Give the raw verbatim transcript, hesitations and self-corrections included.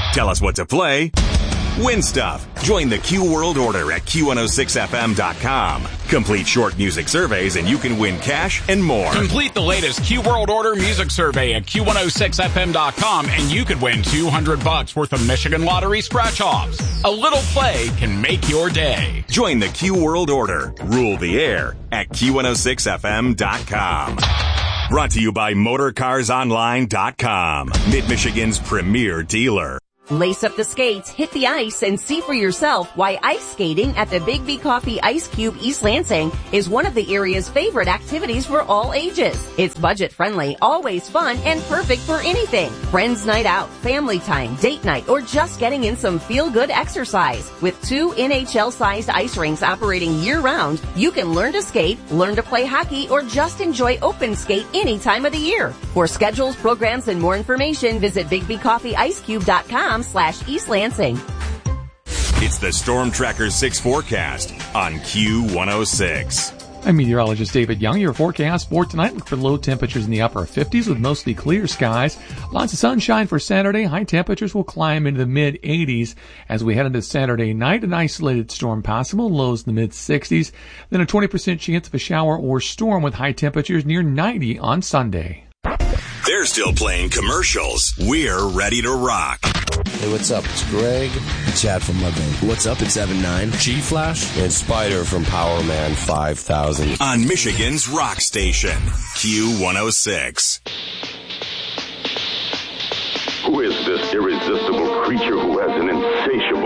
Tell us what to play. Win stuff. Join the Q World Order at Q one oh six F M dot com. Complete short music surveys and you can win cash and more. Complete the latest Q World Order music survey at Q one oh six F M dot com and you could win two hundred bucks worth of Michigan Lottery scratch-offs. A little play can make your day. Join the Q World Order. Rule the air at Q one oh six F M dot com. Brought to you by Motor Cars Online dot com. Mid-Michigan's premier dealer. Lace up the skates, hit the ice, and see for yourself why ice skating at the Big B Coffee Ice Cube East Lansing is one of the area's favorite activities for all ages. It's budget-friendly, always fun, and perfect for anything. Friends night out, family time, date night, or just getting in some feel-good exercise. With two N H L-sized ice rinks operating year-round, you can learn to skate, learn to play hockey, or just enjoy open skate any time of the year. For schedules, programs, and more information, visit big b coffee ice cube dot com slash East Lansing. It's the Storm Tracker six forecast on Q one oh six. I'm meteorologist David Young. Your forecast for tonight, look for low temperatures in the upper fifties with mostly clear skies. Lots of sunshine for Saturday. High temperatures will climb into the mid eighties as we head into Saturday night. An isolated storm possible, lows in the mid sixties. Then a twenty percent chance of a shower or storm with high temperatures near ninety on Sunday. They're still playing commercials. We're ready to rock. Hey, what's up? It's Greg. Chad from Mudvayne. What's up? It's Evan nine. G-Flash. And Spider from Power Man five thousand. On Michigan's rock station, Q one oh six. Who is this irresistible creature who has an insatiable